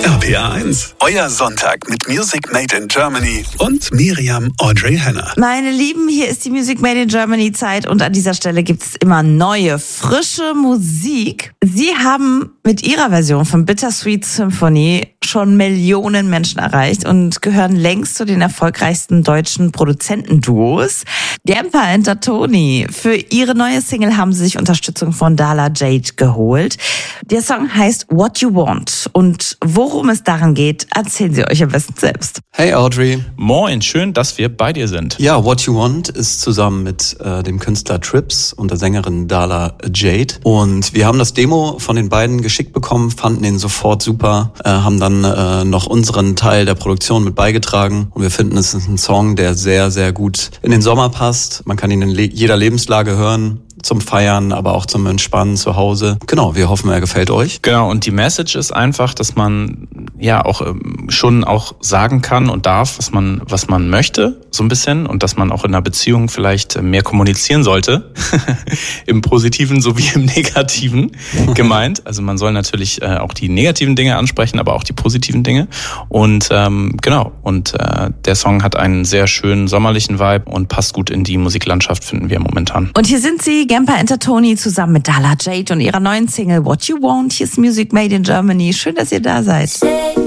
RPA 1, euer Sonntag mit Music Made in Germany und Miriam Audrey Henner. Meine Lieben, hier ist die Music Made in Germany Zeit und an dieser Stelle gibt es immer neue, frische Musik. Sie haben mit ihrer Version von Bittersweet Symphony schon Millionen Menschen erreicht und gehören längst zu den erfolgreichsten deutschen Produzentenduos. Gamper Entertoni. Für ihre neue Single haben sie sich Unterstützung von Dala Jade geholt. Der Song heißt What You Want. Und worum es daran geht, erzählen Sie euch am besten selbst. Hey Audrey. Moin, schön, dass wir bei dir sind. Ja, What You Want ist zusammen mit dem Künstler Trips und der Sängerin Dala Jade. Und wir haben das Demo von den beiden geschickt bekommen, fanden den sofort super, haben dann noch unseren Teil der Produktion mit beigetragen. Und wir finden, es ist ein Song, der sehr, sehr gut in den Sommer passt. Man kann ihn in jeder Lebenslage hören. Zum Feiern, aber auch zum Entspannen zu Hause. Genau, wir hoffen, er gefällt euch. Genau, und die Message ist einfach, dass man ja auch schon auch sagen kann und darf, was man möchte, so ein bisschen. Und dass man auch in einer Beziehung vielleicht mehr kommunizieren sollte. Im Positiven sowie im Negativen gemeint. Also man soll natürlich auch die negativen Dinge ansprechen, aber auch die positiven Dinge. Und genau, und der Song hat einen sehr schönen sommerlichen Vibe und passt gut in die Musiklandschaft, finden wir momentan. Und hier sind sie, Gamper Entertoni, zusammen mit Dala Jade und ihrer neuen Single What You Want. Hier ist Music Made in Germany. Schön, dass ihr da seid.